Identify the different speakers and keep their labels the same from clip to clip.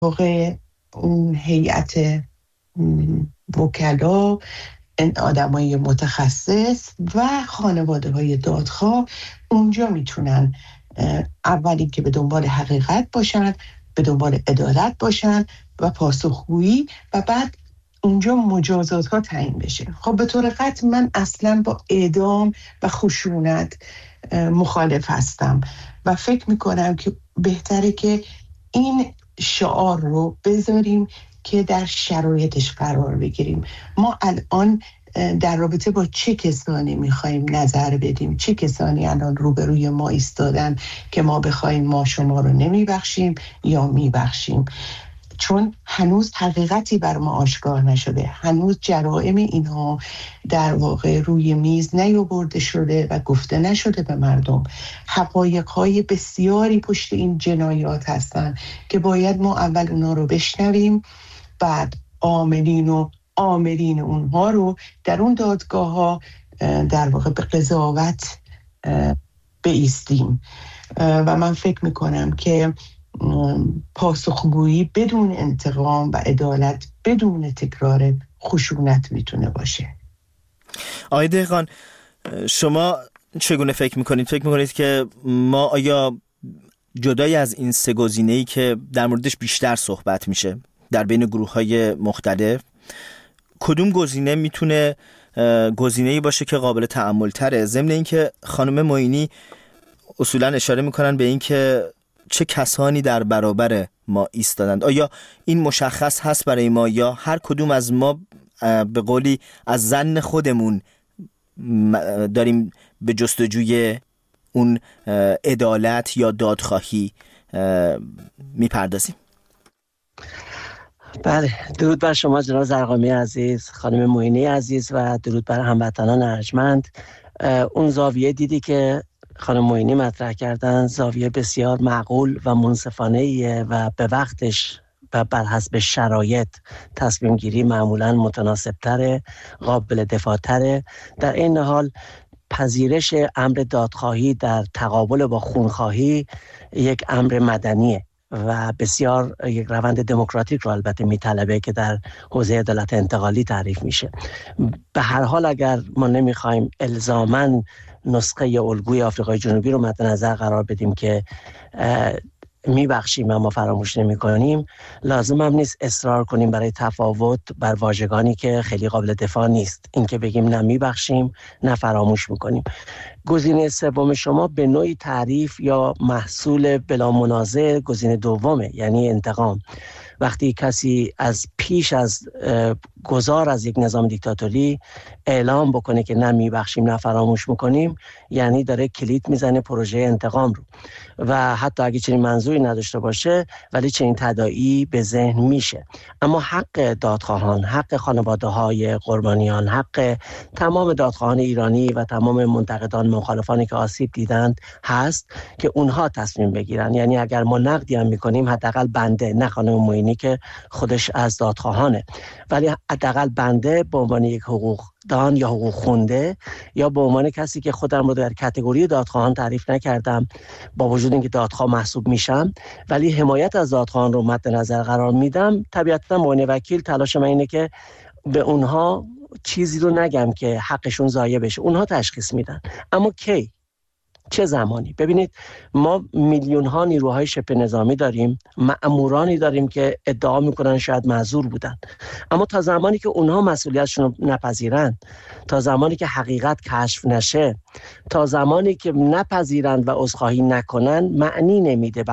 Speaker 1: واقع اون هیئت وکلا، آدمای متخصص و خانواده های دادخواه اونجا میتونن اولی که به دنبال حقیقت باشن، به دنبال عدالت باشن و پاسخگویی، و بعد اونجا مجازات ها تعیین بشه. خب به طور قطع من اصلا با اعدام و خشونت مخالف هستم و فکر میکنم که بهتره که این شعار رو بذاریم که در شرایطش قرار بگیریم. ما الان در رابطه با چه کسانی میخواییم نظر بدیم؟ چه کسانی الان روبروی ما ایستادن که ما بخوایم ما شما رو نمیبخشیم یا میبخشیم؟ چون هنوز حقیقتی بر ما آشکار نشده، هنوز جرائم اینها در واقع روی میز نیاورده شده و گفته نشده به مردم. حقایق‌های بسیاری پشت این جنایات هستن که باید ما اول اونا رو بشنویم، بعد عاملین اونها رو در اون دادگاه ها در واقع به قضاوت بایستیم. و من فکر میکنم که پاسخگویی بدون انتقام و عدالت بدون تکرار خشونت میتونه باشه.
Speaker 2: آقای دهقان، شما چگونه فکر میکنید؟ فکر میکنید که ما آیا جدای از این سه گزینه‌ای که در موردش بیشتر صحبت میشه در بین گروه‌های مختلف، کدوم گزینه میتونه گزینه‌ای باشه که قابل تأمل تره؟ ضمن اینکه خانم معینی اصولا اشاره میکنن به این که چه کسانی در برابر ما ایستادند. آیا این مشخص هست برای ما یا هر کدوم از ما به قولی از ظن خودمون داریم به جستجوی اون عدالت یا دادخواهی میپردازیم؟
Speaker 3: بله، درود بر شما جناب زرقامی عزیز، خانم معینی عزیز و درود بر هموطنان ارجمند. اون زاویه دیدی که خانم معینی مطرح کردن زاویه بسیار معقول و منصفانه ایه و به وقتش و بر حسب شرایط تصمیم گیری معمولاً متناسب تره، قابل دفاع تره. در این حال پذیرش امر دادخواهی در تقابل با خونخواهی یک امر مدنیه و بسیار یک روند دموکراتیک رو البته میطلبه که در حوزه عدالت انتقالی تعریف میشه. به هر حال اگر ما نمیخوایم الزاماً نسخه الگوی آفریقای جنوبی رو مد نظر قرار بدیم که میبخشیم اما فراموش نمی کنیم، لازم هم نیست اصرار کنیم برای تفاوت بر واژگانی که خیلی قابل دفاع نیست. این که بگیم نه میبخشیم نه فراموش میکنیم. گزینه سوم شما به نوعی تعریف یا محصول بلا منازع گزینه دومه، یعنی انتقام. وقتی کسی از پیش از گذار از یک نظام دیکتاتوری اعلام بکنه که نه میبخشیم نه فراموش میکنیم، یعنی داره کلید میزنه پروژه انتقام رو و حتی اگه چنین منظوری نداشته باشه ولی چنین تداعی به ذهن میشه. اما حق دادخواهان، حق خانواده های قربانیان، حق تمام دادخواهان ایرانی و تمام منتقدان مخالفانی که آسیب دیدند هست که اونها تصمیم بگیرن. یعنی اگر ما نقدی هم میکنیم حداقل بنده، نه خانم معینی که خودش از دادخواهانه، ولی حداقل بنده به عنوان یک حقوق دان یا حقوق خونده یا به عنوان کسی که خودم رو در کاتگوری دادخواهان تعریف نکردم با وجود اینکه دادخواه محسوب میشم ولی حمایت از دادخواهان رو مد نظر قرار میدم، طبیعتاً به عنوان وکیل تلاش من اینه که به اونها چیزی رو نگم که حقشون ضایع بشه. اونها تشخیص میدن. اما کی؟ چه زمانی؟ ببینید، ما میلیون ها نیروهای شبه نظامی داریم، مأمورانی داریم که ادعا میکنن شاید معذور بودن، اما تا زمانی که اونها مسئولیتشون رو نپذیرن، تا زمانی که حقیقت کشف نشه، تا زمانی که نپذیرن و عذرخواهی نکنن، معنی نمیده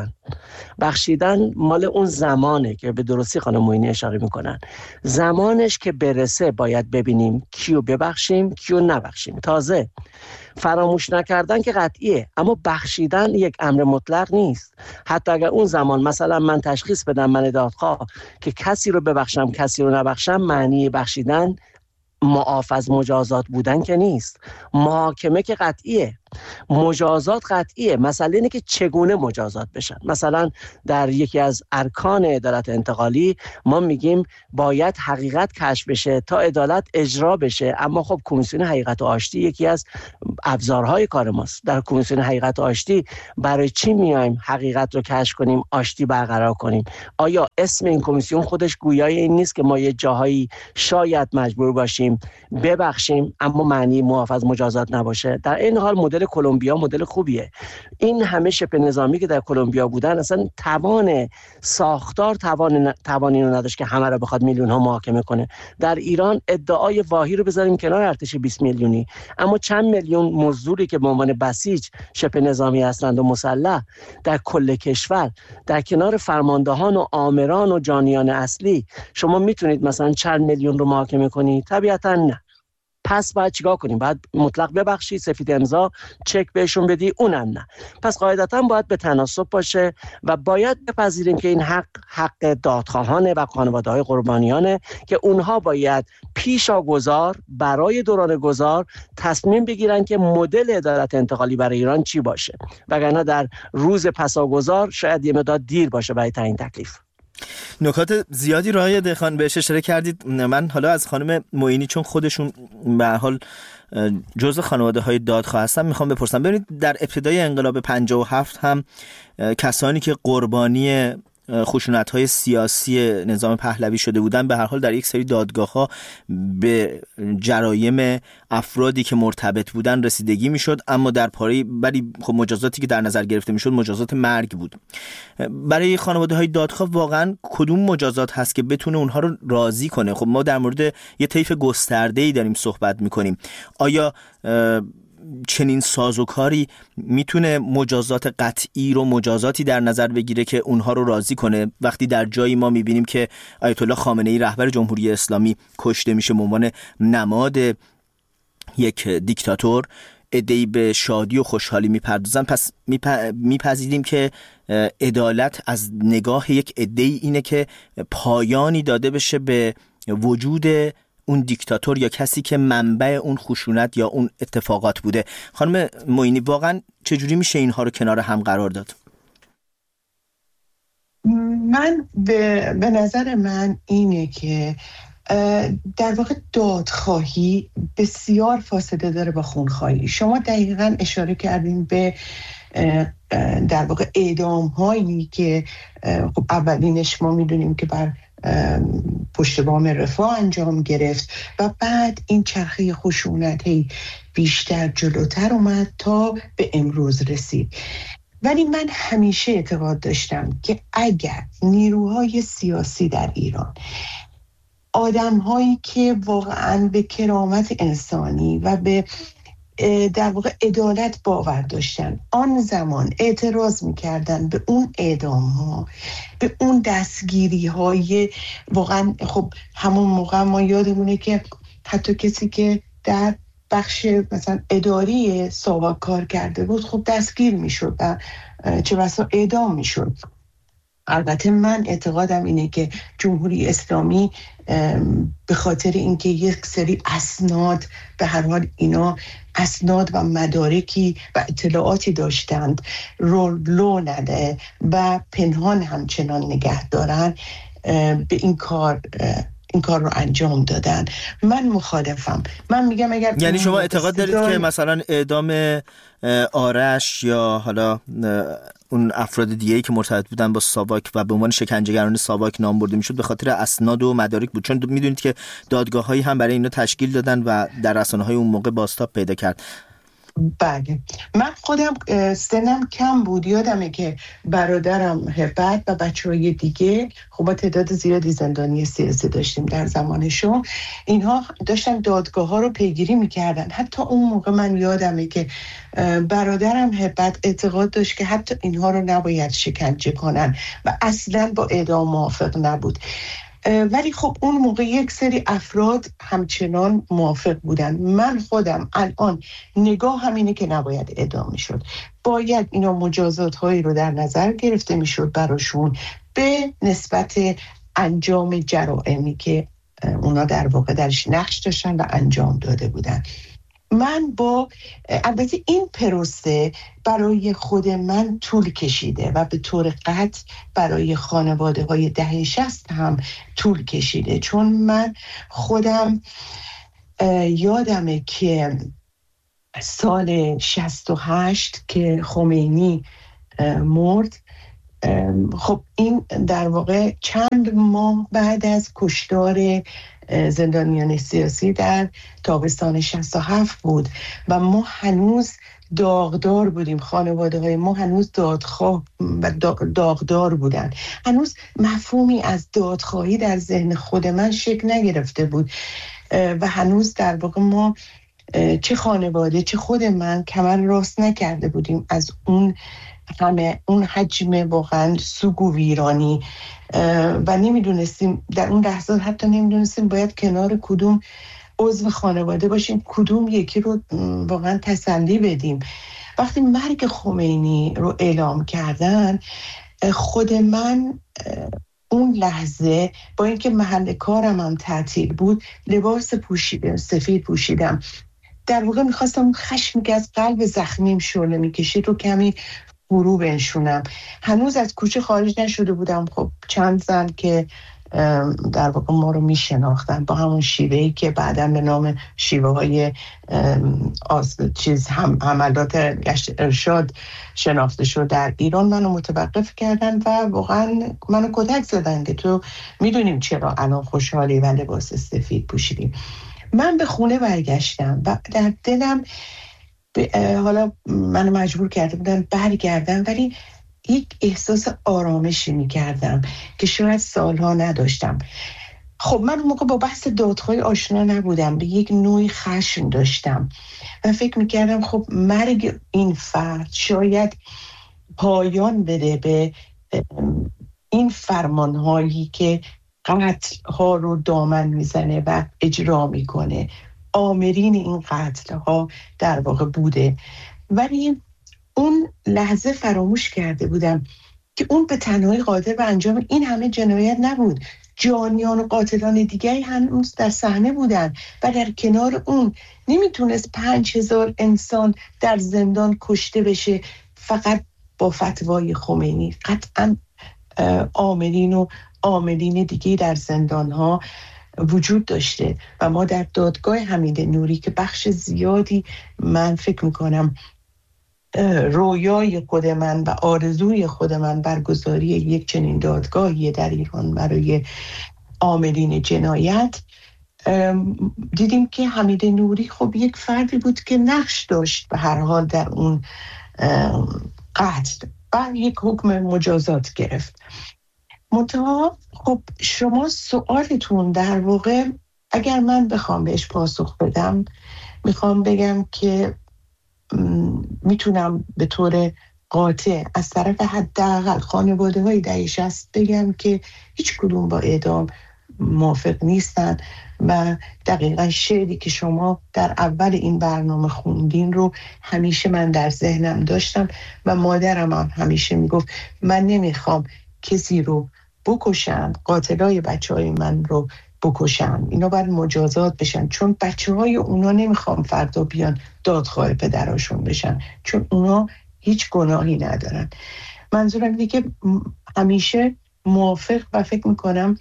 Speaker 3: بخشیدن مال اون زمانه که به درستی خانم معینی اشاره میکنن. زمانش که برسه باید ببینیم کیو ببخشیم کیو نبخشیم. تازه فراموش نکردن که قطعیه، اما بخشیدن یک امر مطلق نیست. حتی اگر اون زمان مثلا من تشخیص بدم من دادخواه که کسی رو ببخشم کسی رو نبخشم، معنی بخشیدن معاف از مجازات بودن که نیست. محاکمه که قطعیه. مجازات قطعیه، مسئله اینه که چگونه مجازات بشن. مثلا در یکی از ارکان عدالت انتقالی ما میگیم باید حقیقت کشف بشه تا عدالت اجرا بشه، اما خب کمیسیون حقیقت و آشتی یکی از ابزارهای کار ماست. در کمیسیون حقیقت و آشتی برای چی میایم حقیقت رو کشف کنیم، آشتی برقرار کنیم؟ آیا اسم این کمیسیون خودش گویای این نیست که ما یه جاهایی شاید مجبور باشیم ببخشیم اما معنی معاف از مجازات نباشه؟ در این حال مدل کلمبیا مدل خوبیه. این همه شبه نظامی که در کلمبیا بودن اصلا توان ساختار توانی رو نداشت که همه رو بخواد میلیون ها محاکمه کنه. در ایران ادعای واهی رو بذاریم کنار، ارتش 20 میلیونی، اما چند میلیون مزدوری که به عنوان بسیج شبه نظامی هستند و مسلح در کل کشور، در کنار فرماندهان و آمران و جانیان اصلی، شما میتونید مثلا چند میلیون رو محاکمه کنید؟ طبیعتا نه. پس باید چیکار کنیم؟ باید مطلق ببخشی، سفید امضا، چک بهشون بدی؟ اونم نه. پس قاعدتا باید به تناسب باشه و باید بپذیریم که این حق دادخواهانه و خانواده‌های قربانیانه که اونها باید پیشاگذار برای دوران گذار تصمیم بگیرن که مدل عدالت انتقالی برای ایران چی باشه، وگرنه در روز پساگذار شاید یه مقدار دیر باشه برای تعیین تکلیف.
Speaker 2: نکات زیادی رو آقای دهقان بهش اشاره کردید. من حالا از خانم معینی، چون خودشون به هر حال جزء خانواده‌های دادخواه هستن، میخوام بپرسم. ببینید در ابتدای انقلاب 57 هم کسانی که قربانی خشونت‌های سیاسی نظام پهلوی شده بودن به هر حال در یک سری دادگاه‌ها به جرایم افرادی که مرتبط بودن رسیدگی میشد، اما در پاره ولی خب مجازاتی که در نظر گرفته میشد مجازات مرگ بود. برای خانواده‌های دادخواه واقعا کدوم مجازات هست که بتونه اونها رو راضی کنه؟ خب ما در مورد یه طیف گسترده‌ای داریم صحبت می‌کنیم. آیا چنین سازوکاری میتونه مجازات قطعی رو مجازاتی در نظر بگیره که اونها رو راضی کنه؟ وقتی در جایی ما میبینیم که آیت الله خامنه‌ای رهبر جمهوری اسلامی کشته میشه به عنوان نماد یک دیکتاتور، عده‌ای به شادی و خوشحالی میپردازن، پس میپذیریم که عدالت از نگاه یک عده‌ای اینه که پایانی داده بشه به وجود اون دیکتاتور یا کسی که منبع اون خشونت یا اون اتفاقات بوده. خانم معینی، واقعا چجوری میشه اینها رو کنار هم قرار داد؟
Speaker 1: من به نظر من اینه که در واقع دادخواهی بسیار فاصله داره با خونخواهی. شما دقیقاً اشاره کردین به در واقع اعدام هایی که خب اولینش ما میدونیم که بر پشت بام رفاه انجام گرفت و بعد این چرخه خشونت بیشتر جلوتر اومد تا به امروز رسید. ولی من همیشه اعتقاد داشتم که اگر نیروهای سیاسی در ایران، آدم‌هایی که واقعاً به کرامت انسانی و به در واقع عدالت باور داشتن، آن زمان اعتراض می‌کردن به اون اعدام‌ها، به اون دستگیری‌های، واقعاً خب همون موقع ما یادمونه که حتی کسی که در بخش مثلا اداری ساواک کار کرده بود خب دستگیر می‌شد و چه بسا اعدام می‌شد. البته من اعتقادم اینه که جمهوری اسلامی به خاطر اینکه یک سری اسناد، به هر حال اینا اسناد و مدارکی و اطلاعاتی داشتند، رولو نده و پنهان همچنان نگه دارن، به این کار رو انجام دادن. من مخالفم. من میگم اگر
Speaker 2: یعنی شما اعتقاد دارید که مثلا اعدام آرش یا حالا اون افراد دیگه‌ای که مرتبط بودن با ساواک و به عنوان شکنجهگران ساواک نام برده میشد به خاطر اسناد و مدارک بود؟ چون میدونید که دادگاه‌هایی هم برای اینا تشکیل دادن و در رسانه‌های اون موقع بازتاب پیدا کرد.
Speaker 1: بله، من خودم سنم کم بود، یادمه که برادرم هبت و بچه‌های دیگه خب با تعداد زیادی زندانی سیاسی داشتیم در زمانشون، اینها داشتن دادگاه‌ها رو پیگیری می‌کردن. حتی اون موقع من یادمه که برادرم هبت اعتقاد داشت که حتی اینها رو نباید شکنجه کنن و اصلاً با اعدام موافق نبود. ولی خب اون موقع یک سری افراد همچنان موافق بودن. من خودم الان نگاه همینه که نباید اعدام میشد، باید اینا مجازات هایی رو در نظر گرفته میشد براشون به نسبت انجام جرائمی که اونا در واقع درش نقش داشتن و انجام داده بودن. من البته این پروسه برای خود من طول کشیده و به طور قطع برای خانواده های دهه 60 هم طول کشیده، چون من خودم یادمه که سال 68 که خمینی مرد، خب این در واقع چند ماه بعد از کشتار زندانیان سیاسی در تابستان 67 بود و ما هنوز داغدار بودیم، خانواده های ما هنوز دادخواه و داغدار بودن، هنوز مفهومی از دادخواهی در ذهن خود من شکل نگرفته بود و هنوز در واقع ما چه خانواده چه خود من کمر راست نکرده بودیم از اون حجم واقعا سوگ و ویرانی و نمیدونستیم در اون لحظات، حتی نمیدونستیم باید کنار کدوم عضو خانواده باشیم، کدوم یکی رو واقعا تسلی بدیم. وقتی مرگ خمینی رو اعلام کردن، خود من اون لحظه با اینکه محل کارم هم تعطیل بود لباس سفید پوشیدم، در واقع میخواستم خشمی که از قلب زخمیم شعله میکشید رو کمی فرو بنشونم. هنوز از کوچه خارج نشده بودم، خب چند زن که در واقع ما رو میشناختن با همون شیوهی که بعداً به نام شیوه های حملات گشت ارشاد شناخته شد در ایران، منو متوقف کردن و واقعا منو کتک زدن که تو میدونیم چرا الان خوشحالی و لباس سفید پوشیدیم. من به خونه برگشتم و در دلم حالا منو مجبور کرده بودن برگردم، ولی یک احساس آرامشی میکردم که شاید سالها نداشتم. خب من اون موقع با بحث دادخواهی آشنا نبودم، به یک نوعی خشم داشتم و فکر میکردم خب مرگ این فرد شاید پایان بده به این فرمانهایی که قتل ها رو دامن میزنه و اجرا میکنه، آمرین این قتل ها در واقع بوده. ولی اون لحظه فراموش کرده بودم که اون به تنهایی قادر به انجام این همه جنایت نبود، جانیان و قاتلان دیگری هنوز در صحنه بودن و در کنار اون نمیتونست 5000 انسان در زندان کشته بشه فقط با فتوای خمینی. قطعا آمرین و عاملین دیگه در زندان ها وجود داشته و ما در دادگاه حمید نوری که بخش زیادی من فکر میکنم رویای خود من و آرزوی خود من برگزاری یک چنین دادگاهی در ایران برای عاملین جنایت، دیدیم که حمید نوری خب یک فردی بود که نقش داشت به هر حال در اون قتل و یک حکم مجازات گرفت. منتها خب شما سوالتون در واقع اگر من بخوام بهش پاسخ بدم، میخوام بگم که میتونم به طور قاطع از طرف حداقل خانواده های دهه 60 بگم که هیچ کدوم با اعدام موافق نیستن و دقیقا شعری که شما در اول این برنامه خوندین رو همیشه من در ذهنم داشتم و مادرم هم همیشه میگفت من نمیخوام کسی رو بکشن، قاتلای بچهای من رو بکشن، اینا باید مجازات بشن، چون بچهای اونا نمیخوام فردا بیان دادخواه پدراشون بشن، چون اونا هیچ گناهی ندارن. منظورم اینه که همیشه موافق و فکر میکنم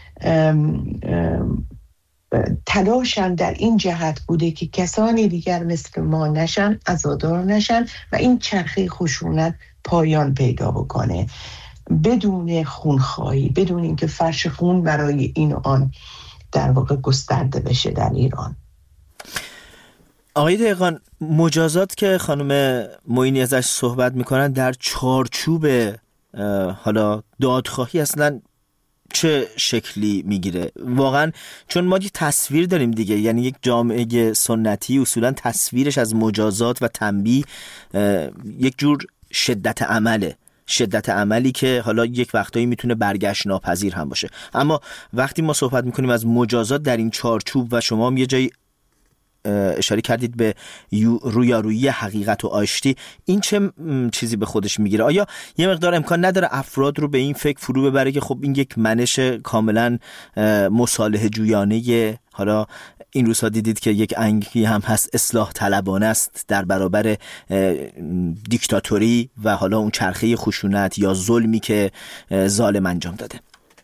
Speaker 1: تلاشم در این جهت بوده که کسانی دیگر مثل ما نشن، عزادار نشن و این چرخه خشونت پایان پیدا بکنه بدون خونخواهی، بدون اینکه فرش خون برای این و آن در واقع گسترده بشه در ایران.
Speaker 2: آقای دهقان، مجازات که خانم معینی ازش صحبت میکنن در چارچوب حالا دادخواهی اصلا چه شکلی میگیره واقعا؟ چون ما یک تصویر داریم دیگه، یعنی یک جامعه سنتی اصولا تصویرش از مجازات و تنبیه یک جور شدت عملی که حالا یک وقتایی میتونه برگشت ناپذیر هم باشه. اما وقتی ما صحبت میکنیم از مجازات در این چارچوب و شما یه جایی اشاره کردید به رویارویی حقیقت و آشتی، این چه چیزی به خودش میگیره؟ آیا یه مقدار امکان نداره افراد رو به این فکر فرو ببره که خب این یک منش کاملا مصالحه جویانه، حالا این روزها دیدید که یک انگی هم هست اصلاح طلبانه است در برابر دیکتاتوری و حالا اون چرخه خشونت یا ظلمی که ظالم انجام داده؟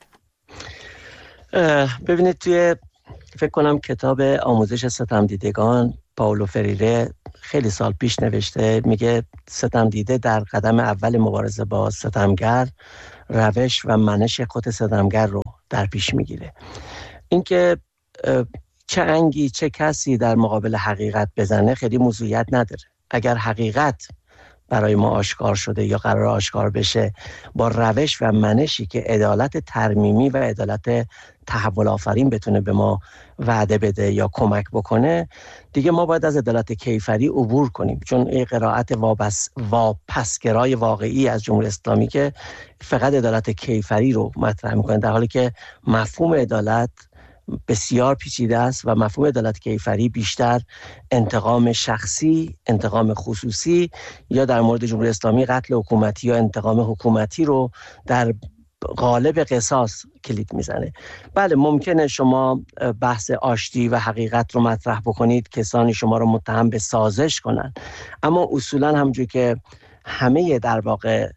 Speaker 3: ببینید توی فکر کنم کتاب آموزش ستمدیدگان پائولو فریره خیلی سال پیش نوشته، میگه ستمدیده در قدم اول مبارزه با ستمگر روش و منش خود ستمگر رو در پیش میگیره. اینکه چه انگی چه کسی در مقابل حقیقت بزنه خیلی موضوعیت نداره. اگر حقیقت برای ما آشکار شده یا قرار آشکار بشه با روش و منشی که عدالت ترمیمی و عدالت تحول آفرین بتونه به ما وعده بده یا کمک بکنه، دیگه ما باید از عدالت کیفری عبور کنیم، چون این قرائت واپسگرای واقعی از جمهوری اسلامی که فقط عدالت کیفری رو مطرح میکنه، در حالی که مفهوم عدالت بسیار پیچیده است و مفهوم عدالت کیفری بیشتر انتقام شخصی، انتقام خصوصی یا در مورد جمهوری اسلامی قتل حکومتی یا انتقام حکومتی رو در قالب قصاص کلید میزنه. بله ممکنه شما بحث آشتی و حقیقت رو مطرح بکنید، کسانی شما رو متهم به سازش کنن، اما اصولا همونجور که همه در واقع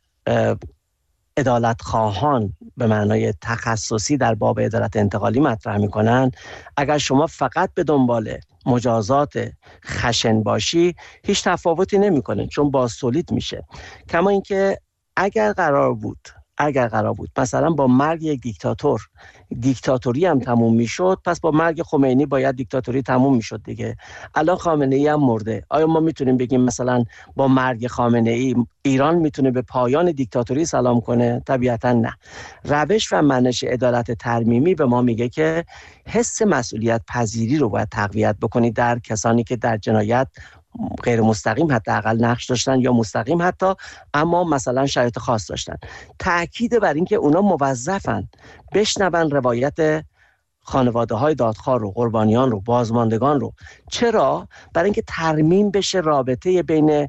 Speaker 3: عدالت خواهان به معنای تخصصی در باب عدالت انتقالی مطرح میکنن، اگر شما فقط به دنبال مجازات خشن باشی هیچ تفاوتی نمیکنه، چون بازتولید میشه. کما اینکه اگر قرار بود مثلا با مرگ یک دیکتاتوری هم تموم میشد، پس با مرگ خمینی باید دیکتاتوری تموم میشد دیگه. الان خامنه ای هم مرده، آیا ما میتونیم بگیم مثلا با مرگ خامنه ای ایران میتونه به پایان دیکتاتوری سلام کنه؟ طبیعتا نه. روش و منش عدالت ترمیمی به ما میگه که حس مسئولیت پذیری رو باید تقویت بکنید در کسانی که در جنایت غیر مستقیم حداقل نقش داشتن یا مستقیم حتی، اما مثلا شرایط خاص داشتن. تأکید بر این که اونا موظفن بشنون روایت خانواده‌های دادخواه رو، قربانیان رو، بازماندگان رو. چرا؟ برای اینکه ترمیم بشه رابطه بین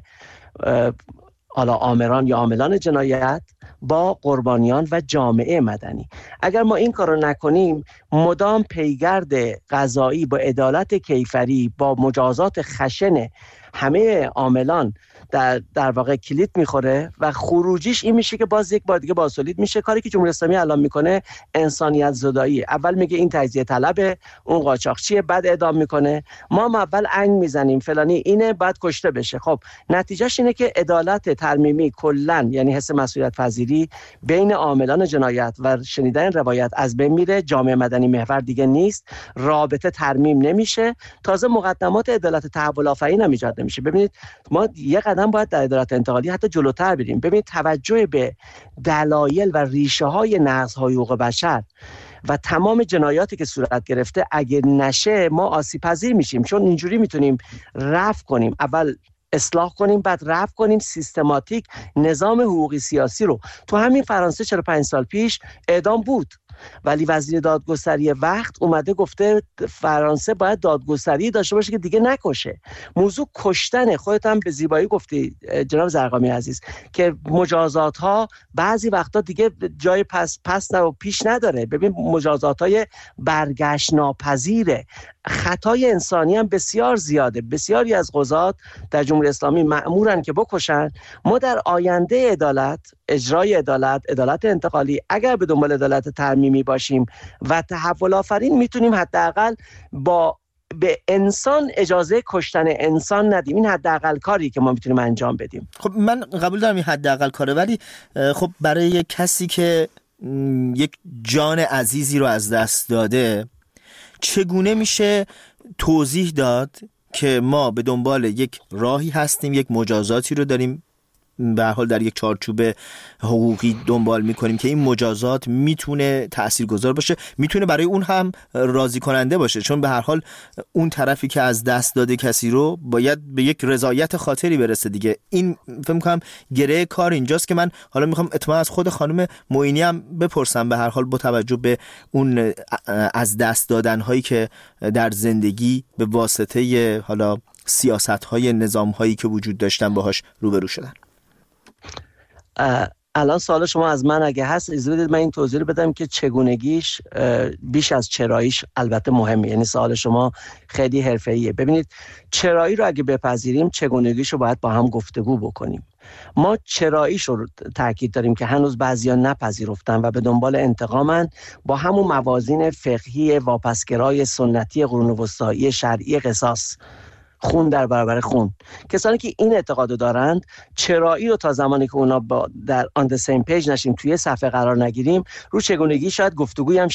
Speaker 3: حالا آمران یا عاملان جنایت با قربانیان و جامعه مدنی. اگر ما این کار رو نکنیم، مدام پیگرد قضایی با عدالت کیفری، با مجازات خشن همه عاملان در واقع کلید میخوره و خروجیش این میشه که باز یک بار دیگه بازتولید میشه. کاری که جمهوری اسلامی الان میکنه انسانیت زدایی. اول میگه این تجزیه طلبه، اون قاچاقچیه، بعد اعدام میکنه. ما هم اول انگ میزنیم فلانی اینه، بعد کشته بشه. خب نتیجهش اینه که عدالت ترمیمی کلا، یعنی حس مسئولیت پذیری بین عاملان جنایت و شنیدن روایت از بین میره. جامعه مدنی محور دیگه نیست، رابطه ترمیم نمیشه، تازه مقدمات عدالت تحول آفرین هم ایجاد نمیشه. ببینید ما یه قدم باید در عدالت انتقالی حتی جلوتر بریم. ببینید توجه به دلایل و ریشه های نقض‌های حقوق بشر و تمام جنایاتی که صورت گرفته اگه نشه ما آسیب پذیر میشیم، چون اینجوری میتونیم رفع کنیم، اول اصلاح کنیم بعد رفع کنیم سیستماتیک نظام حقوقی سیاسی رو. تو همین فرانسه 45 سال پیش اعدام بود، ولی وزیر دادگستری وقت اومده گفته فرانسه باید دادگستری داشته باشه که دیگه نکشه. موضوع کشتنه. خودت هم به زیبایی گفتی جناب زرقامی عزیز که مجازات ها بعضی وقتا دیگه جای پس و پیش نداره. ببین مجازات های برگشت ناپذیره. خطای انسانی هم بسیار زیاده. بسیاری از قضات در جمهوری اسلامی مأمورن که بکشن. ما در آینده عدالت، اجرای عدالت انتقالی، اگر به دنبال عدالت ترمیمی باشیم و تحول آفرین، میتونیم حداقل به انسان اجازه کشتن انسان ندیم. این حداقل کاری که ما میتونیم انجام بدیم.
Speaker 2: خب من قبول دارم این حداقل کاره، ولی خب برای یک کسی که یک جان عزیزی رو از دست داده چگونه میشه توضیح داد که ما به دنبال یک راهی هستیم، یک مجازاتی رو داریم به هر حال در یک چارچوب حقوقی دنبال میکنیم که این مجازات میتونه تاثیرگذار باشه، میتونه برای اون هم راضی کننده باشه، چون به هر حال اون طرفی که از دست داده کسی رو باید به یک رضایت خاطری برسه دیگه. این فکر می‌کنم گره کار اینجاست که من حالا میخوام اتفاقا از خود خانم معینی هم بپرسم، به هر حال با توجه به اون از دست دادن هایی که در زندگی به واسطه حالا سیاست های نظام هایی که وجود داشتن باهاش روبرو شدن.
Speaker 3: الان سوال شما از من اگه هست اجازه بدید من این توضیح رو بدم که چگونگیش بیش از چراییش البته مهمه. یعنی سوال شما خیلی حرفه‌ایه. ببینید چرایی رو اگه بپذیریم چگونگیش رو باید با هم گفتگو بکنیم. ما چراییش رو تاکید داریم که هنوز بعضیا نپذیرفتن و به دنبال انتقامن، با همون موازین فقهی واپسگرای سنتی قرون وسطایی شرعی قصاص، خون در برابر خون. کسانی که این اعتقادو دارند چرایی رو تا زمانی که اونا در on the same page نشیم، توی صفحه قرار نگیریم، رو چگونگی شاید گفتگوی هم